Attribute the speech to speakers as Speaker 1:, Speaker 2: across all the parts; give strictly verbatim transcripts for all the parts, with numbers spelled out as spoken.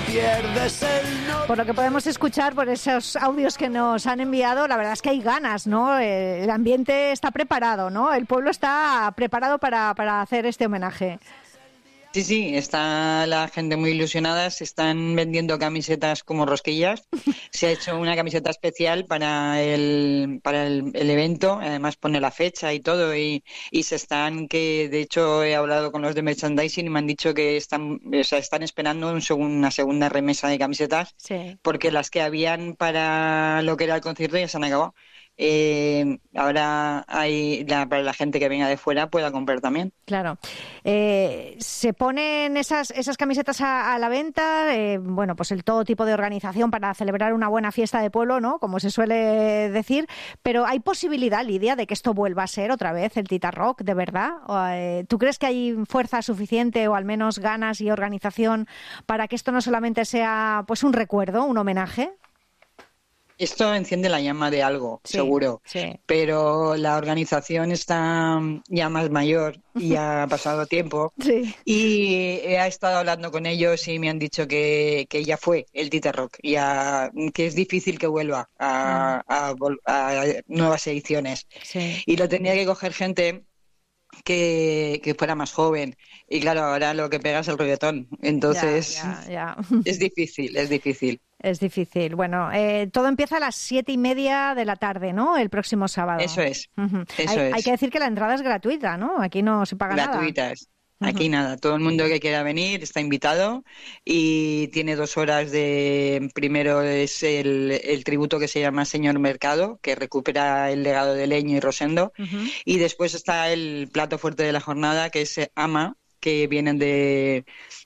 Speaker 1: pierdes el no...
Speaker 2: Por lo que podemos escuchar por esos audios que nos han enviado, la verdad es que hay ganas, ¿no? El ambiente está preparado, ¿no? El pueblo está preparado para, para hacer este homenaje.
Speaker 3: Sí, sí, está la gente muy ilusionada, se están vendiendo camisetas como rosquillas, se ha hecho una camiseta especial para el para el, el evento, además pone la fecha y todo, y, y se están, que de hecho he hablado con los de merchandising y me han dicho que están, o sea, están esperando un segun, una segunda remesa de camisetas,
Speaker 2: sí.
Speaker 3: porque las que habían para lo que era el concierto ya se han acabado. Eh, ahora hay la, para la gente que venga de fuera pueda comprar también.
Speaker 2: Claro. Eh, se ponen esas esas camisetas a, a la venta, eh, bueno, pues el todo tipo de organización para celebrar una buena fiesta de pueblo, ¿no? Como se suele decir, pero ¿hay posibilidad, Lidia, de que esto vuelva a ser otra vez el Tita Rock, de verdad? O, eh, ¿tú crees que hay fuerza suficiente o al menos ganas y organización para que esto no solamente sea pues un recuerdo, un homenaje?
Speaker 3: Esto enciende la llama de algo,
Speaker 2: sí,
Speaker 3: seguro,
Speaker 2: sí.
Speaker 3: pero la organización está ya más mayor y ha pasado tiempo
Speaker 2: sí.
Speaker 3: y he estado hablando con ellos y me han dicho que, que ya fue el Tita Rock, ya, que es difícil que vuelva a, a, a nuevas ediciones.
Speaker 2: Sí.
Speaker 3: Y lo tenía que coger gente que, que fuera más joven. Y claro, ahora lo que pega es el reggaetón. Entonces,
Speaker 2: ya, ya, ya.
Speaker 3: es difícil, es difícil.
Speaker 2: Es difícil. Bueno, eh, todo empieza a las siete y media de la tarde, ¿no? El próximo sábado.
Speaker 3: Eso es.
Speaker 2: Uh-huh.
Speaker 3: Eso
Speaker 2: hay,
Speaker 3: es.
Speaker 2: hay que decir que la entrada es gratuita, ¿no? Aquí no se paga nada.
Speaker 3: Gratuita es. Aquí uh-huh. nada, todo el mundo que quiera venir está invitado y tiene dos horas de... Primero es el, el tributo que se llama Señor Mercado, que recupera el legado de Leño y Rosendo, uh-huh. y después está el plato fuerte de la jornada, que es Ama, que vienen de...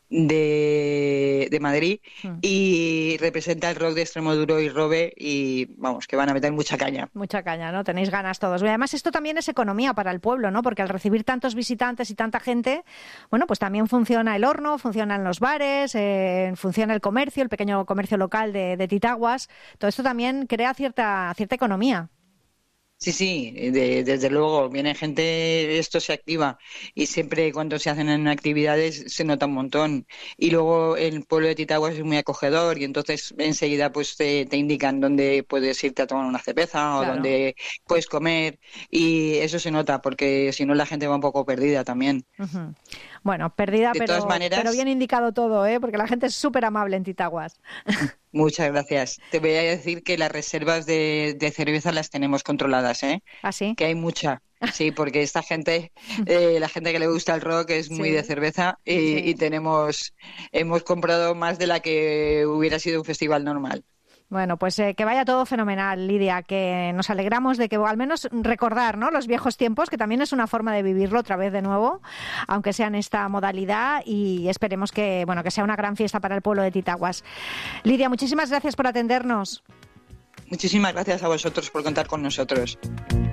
Speaker 3: De, de Madrid mm. y representa el rock de Extremoduro y Robe y vamos, que van a meter mucha caña.
Speaker 2: Mucha caña, ¿no? Tenéis ganas todos. Y además esto también es economía para el pueblo, ¿no? Porque al recibir tantos visitantes y tanta gente, bueno, pues también funciona el horno, funcionan los bares, eh, funciona el comercio, el pequeño comercio local de, de Titaguas. Todo esto también crea cierta, cierta economía.
Speaker 3: Sí, sí, de, desde luego, viene gente, esto se activa y siempre cuando se hacen en actividades se nota un montón. Y luego el pueblo de Titaguas es muy acogedor y entonces enseguida pues te, te indican dónde puedes irte a tomar una cerveza o claro. dónde puedes comer y eso se nota porque si no la gente va un poco perdida también.
Speaker 2: Uh-huh. Bueno, perdida,
Speaker 3: de
Speaker 2: pero,
Speaker 3: todas maneras,
Speaker 2: pero bien indicado todo, ¿eh? Porque la gente es súper amable en Titaguas.
Speaker 3: Muchas gracias. Te voy a decir que las reservas de, de cerveza las tenemos controladas, ¿eh?
Speaker 2: ¿Ah, sí?
Speaker 3: Que hay mucha. Sí, porque esta gente, eh, la gente que le gusta el rock es muy sí. de cerveza y, sí. y tenemos, hemos comprado más de la que hubiera sido un festival normal.
Speaker 2: Bueno, pues eh, que vaya todo fenomenal, Lidia, que nos alegramos de que al menos recordar, ¿no?, los viejos tiempos, que también es una forma de vivirlo otra vez de nuevo, aunque sea en esta modalidad, y esperemos que, bueno, que sea una gran fiesta para el pueblo de Titaguas. Lidia, muchísimas gracias por atendernos.
Speaker 3: Muchísimas gracias a vosotros por contar con nosotros.